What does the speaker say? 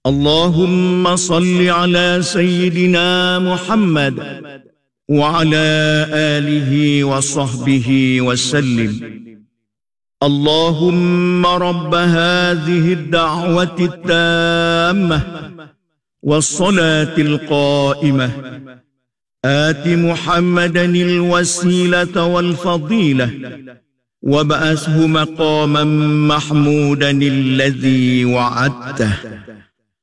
اللهم صل على سيدنا محمد وعلى آله وصحبه وسلم. اللهم رب هذه الدعوة التامة والصلاة القائمة آت محمدا الوسيلة والفضيلة وابعثه مقاما محمودا الذي وعدته.